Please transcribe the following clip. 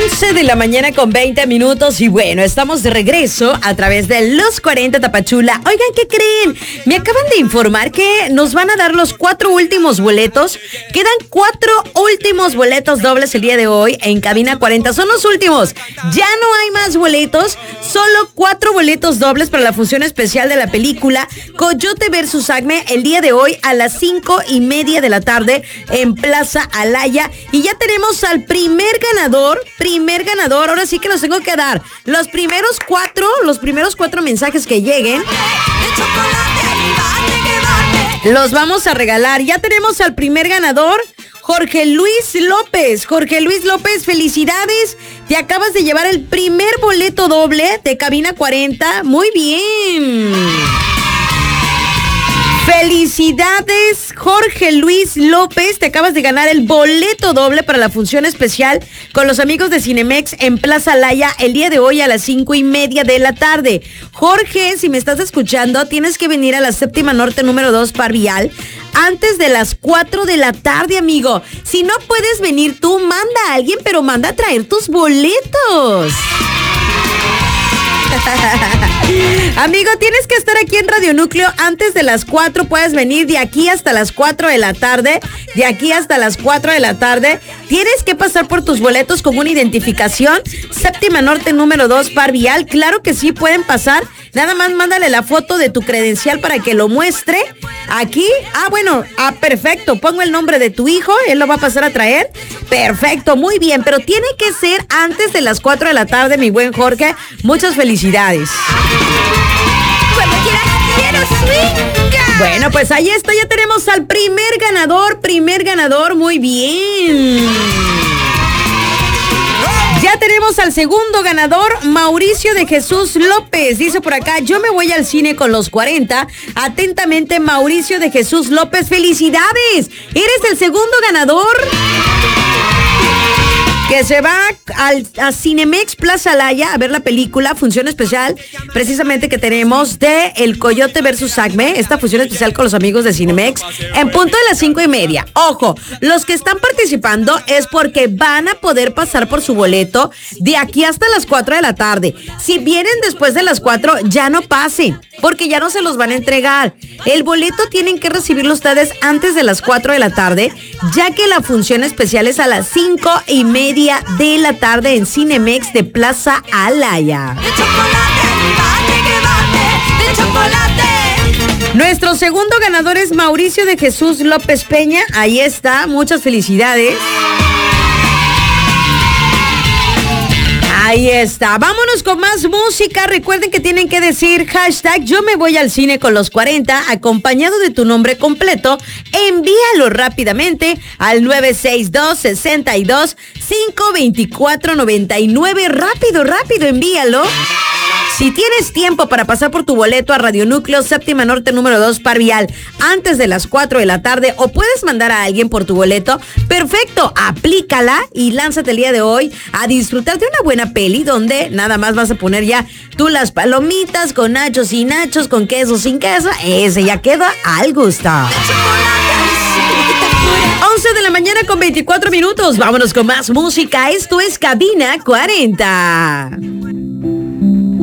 11 de la mañana con 20 minutos y bueno, estamos de regreso a través de Los 40 Tapachula. Oigan, ¿qué creen? Me acaban de informar que nos van a dar los 4 últimos boletos. Quedan 4 últimos boletos dobles el día de hoy en Cabina 40. Son los últimos. Ya no hay más boletos. Solo 4 boletos dobles para la función especial de la película Coyote vs. Acme el día de hoy a las 5:30 de la tarde en Plaza Alaya. Y ya tenemos al primer ganador. Ahora sí que los tengo que dar. Los primeros 4 mensajes que lleguen, los vamos a regalar. Ya tenemos al primer ganador, Jorge Luis López. Jorge Luis López, felicidades. Te acabas de llevar el primer boleto doble de Cabina 40. Muy bien. Felicidades, Jorge Luis López. Te acabas de ganar el boleto doble para la función especial con los amigos de Cinemex en Plaza Alaya el día de hoy a las 5:30 de la tarde. Jorge, si me estás escuchando, tienes que venir a la Séptima Norte número 2 Parvial antes de las 4 de la tarde, amigo. Si no puedes venir tú, manda a alguien, pero manda a traer tus boletos. Amigo, tienes que estar aquí en Radio Núcleo antes de las 4. Puedes venir de aquí hasta las 4 de la tarde. De aquí hasta las 4 de la tarde. Tienes que pasar por tus boletos con una identificación. Séptima Norte número 2 Parvial. Claro que sí, pueden pasar. Nada más mándale la foto de tu credencial para que lo muestre. Aquí, perfecto. Pongo el nombre de tu hijo, él lo va a pasar a traer. Perfecto, muy bien. Pero tiene que ser antes de las 4 de la tarde, mi buen Jorge. Muchas felicidades. Cuando quieras quiero swinga. Bueno, pues ahí está, ya tenemos al primer ganador, muy bien. Ya tenemos al segundo ganador, Mauricio de Jesús López. Dice por acá, yo me voy al cine con los 40. Atentamente, Mauricio de Jesús López. ¡Felicidades! Eres el segundo ganador que se va a Cinemex Plaza Alaya a ver la película, función especial, precisamente que tenemos de El Coyote vs. Acme, esta función especial con los amigos de Cinemex, en punto de las 5:30. Ojo, los que están participando es porque van a poder pasar por su boleto de aquí hasta las 4 de la tarde. Si vienen después de las 4, ya no pasen, porque ya no se los van a entregar. El boleto tienen que recibirlo ustedes antes de las 4 de la tarde, ya que la función especial es a las 5:30 de la tarde en Cinemex de Plaza Alaya. De chocolate. Nuestro segundo ganador es Mauricio de Jesús López Peña. Ahí está, muchas felicidades. Ahí está, vámonos con más música. Recuerden que tienen que decir hashtag yo me voy al cine con los 40 acompañado de tu nombre completo. Envíalo rápidamente al 962-62-524-99. Rápido, envíalo. Si tienes tiempo para pasar por tu boleto a Radio Núcleo, Séptima Norte número 2 Parvial, antes de las 4 de la tarde, o puedes mandar a alguien por tu boleto, perfecto, aplícala y lánzate el día de hoy a disfrutar de una buena peli donde nada más vas a poner ya tú las palomitas con nachos y nachos, con queso sin queso, ese ya queda al gusto. 11 de la mañana con 24 minutos, vámonos con más música, esto es Cabina 40.